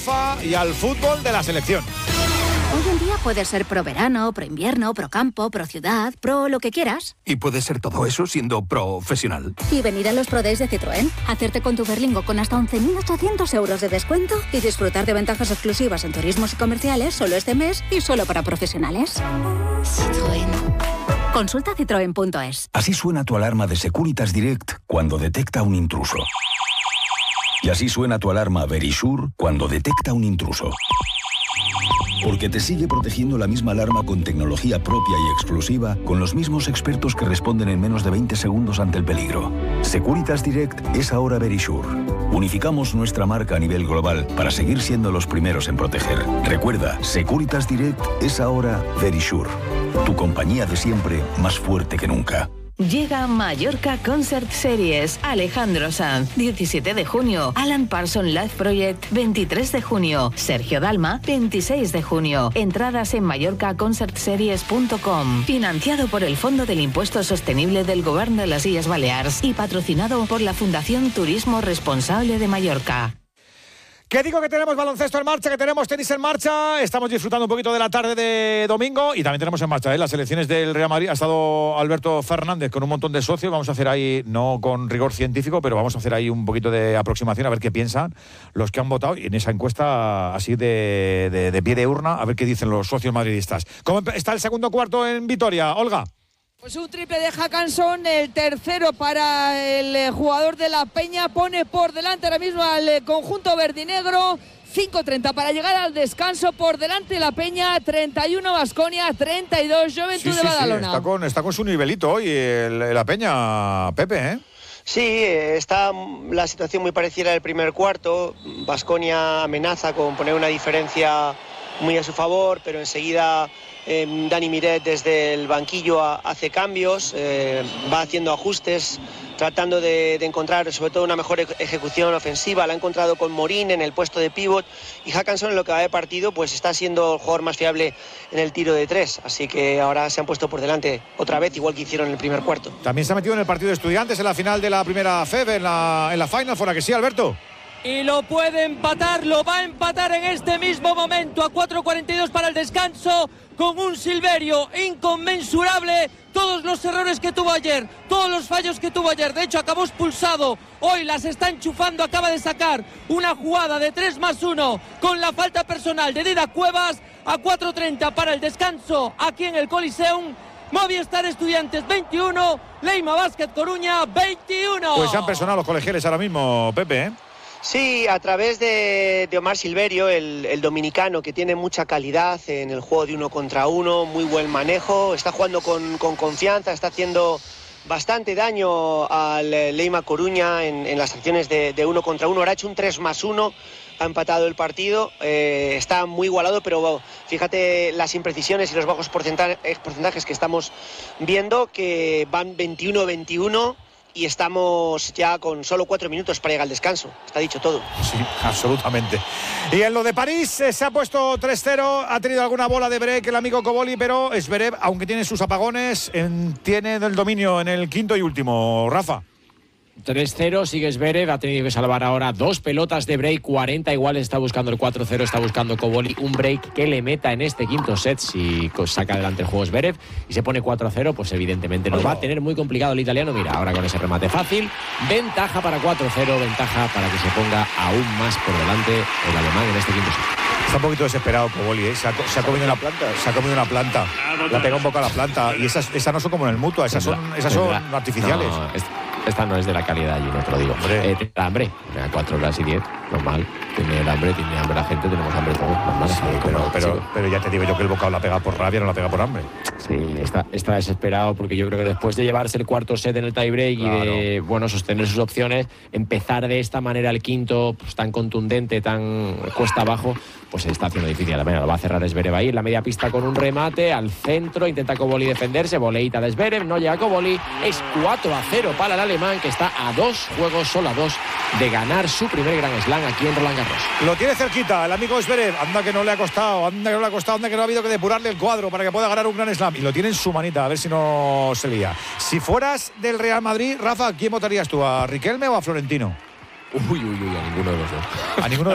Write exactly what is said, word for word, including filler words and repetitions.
y al fútbol de la selección. Hoy en día puedes ser pro verano, pro invierno, pro campo, pro ciudad, pro lo que quieras. Y puedes ser todo eso siendo profesional. Y venir a los Pro Days de Citroën, hacerte con tu Berlingo con hasta once mil ochocientos euros de descuento y disfrutar de ventajas exclusivas en turismos y comerciales solo este mes y solo para profesionales. Citroën. Consulta citroen punto es. Así suena tu alarma de Securitas Direct cuando detecta un intruso. Y así suena tu alarma Verisure cuando detecta un intruso. Porque te sigue protegiendo la misma alarma con tecnología propia y exclusiva, con los mismos expertos que responden en menos de veinte segundos ante el peligro. Securitas Direct es ahora Verisure. Unificamos nuestra marca a nivel global para seguir siendo los primeros en proteger. Recuerda, Securitas Direct es ahora Verisure. Tu compañía de siempre, más fuerte que nunca. Llega Mallorca Concert Series. Alejandro Sanz, diecisiete de junio. Alan Parsons Live Project, veintitrés de junio. Sergio Dalma, veintiséis de junio. Entradas en mallorca concert series punto com. Financiado por el Fondo del Impuesto Sostenible del Gobierno de las Illes Balears y patrocinado por la Fundación Turismo Responsable de Mallorca. ¿Qué digo? Que tenemos baloncesto en marcha, que tenemos tenis en marcha. Estamos disfrutando un poquito de la tarde de domingo y también tenemos en marcha ¿eh? las elecciones del Real Madrid. Ha estado Alberto Fernández con un montón de socios. Vamos a hacer ahí, no con rigor científico, pero vamos a hacer ahí un poquito de aproximación a ver qué piensan los que han votado. Y en esa encuesta así de, de, de pie de urna, a ver qué dicen los socios madridistas. ¿Cómo está el segundo cuarto en Vitoria, Olga? Pues un triple de Hackanson, el tercero para el jugador de la Peña, pone por delante ahora mismo al conjunto verdinegro. cinco treinta para llegar al descanso, por delante de la Peña, treinta y uno Baskonia, treinta y dos Juventud sí, de sí, Badalona. Sí, está, con, está con su nivelito hoy el, la Peña, Pepe, ¿eh? Sí, está la situación muy parecida al primer cuarto. Baskonia amenaza con poner una diferencia muy a su favor, pero enseguida eh, Dani Miret desde el banquillo a, hace cambios, eh, va haciendo ajustes, tratando de, de encontrar sobre todo una mejor ejecución ofensiva. La ha encontrado con Morín en el puesto de pívot y Hackanson en lo que va de partido pues está siendo el jugador más fiable en el tiro de tres, así que ahora se han puesto por delante otra vez, igual que hicieron en el primer cuarto. También se ha metido en el partido de Estudiantes en la final de la primera F E B, en la, en la Final Four, ¿a que sí, Alberto? Y lo puede empatar, lo va a empatar en este mismo momento a cuatro cuarenta y dos para el descanso, con un Silverio inconmensurable. Todos los errores que tuvo ayer, todos los fallos que tuvo ayer, de hecho acabó expulsado, hoy las está enchufando, acaba de sacar una jugada de tres más uno con la falta personal de Dida Cuevas. A cuatro treinta para el descanso aquí en el Coliseum. Movistar Estudiantes veintiuno, Leima Basket Coruña veintiuno. Pues se han personado los colegiales ahora mismo, Pepe, ¿eh? Sí, a través de, de Omar Silverio, el, el dominicano, que tiene mucha calidad en el juego de uno contra uno, muy buen manejo, está jugando con, con confianza, está haciendo bastante daño al Leima Coruña en, en las acciones de, de uno contra uno. Ahora ha hecho un tres más uno, ha empatado el partido, eh, está muy igualado, pero fíjate las imprecisiones y los bajos porcentajes que estamos viendo, que van veintiuno veintiuno. Y estamos ya con solo cuatro minutos para llegar al descanso. Está dicho todo. Sí, absolutamente. Y en lo de París eh, se ha puesto tres cero. Ha tenido alguna bola de break el amigo Koboli, pero Zverev, aunque tiene sus apagones, en, tiene el dominio en el quinto y último. Rafa. tres cero, sigue Zverev, ha tenido que salvar ahora dos pelotas de break, cuarenta iguales, está buscando el cuatro cero, está buscando Koboli un break que le meta en este quinto set si saca adelante el juego Zverev y se pone cuatro cero, pues evidentemente lo va a tener muy complicado el italiano. Mira, ahora con ese remate fácil, ventaja para cuatro cero, ventaja para que se ponga aún más por delante el alemán en este quinto set. Está un poquito desesperado Koboli, ¿eh? se, ha, se, ha comido una planta, se ha comido una planta, le ha pegado un poco a la planta y esas, esas no son como en el Mutua, esas son, esas son artificiales. No, es, esta no es de la calidad allí, no te lo digo. Hombre. Eh, tiene hambre, a cuatro horas y diez, normal. Tiene el hambre, tiene hambre la gente, tenemos hambre todos, normal. Sí, pero, pero, pero ya te digo yo que el bocado la pega por rabia, no la pega por hambre. Sí, está, está desesperado porque yo creo que después de llevarse el cuarto set en el tiebreak claro. y de bueno sostener sus opciones, empezar de esta manera el quinto pues, tan contundente, tan cuesta abajo, pues se está haciendo difícil. La lo va a cerrar Zverev ahí en la media pista con un remate al centro, intenta Koboli defenderse, voleíta de Zverev, no llega Koboli, es cuatro a cero para el alemán que está a dos juegos, solo a dos de ganar su primer Grand Slam aquí en Roland Garros. Lo tiene cerquita el amigo Zverev, anda que no le ha costado, anda que no le ha costado, anda que no ha habido que depurarle el cuadro para que pueda ganar un Grand Slam y lo tiene en su manita, a ver si no se lía. Si fueras del Real Madrid, Rafa, ¿quién votarías tú? ¿A Riquelme o a Florentino? Uy, uy, uy, a ninguno de los dos. A ninguno de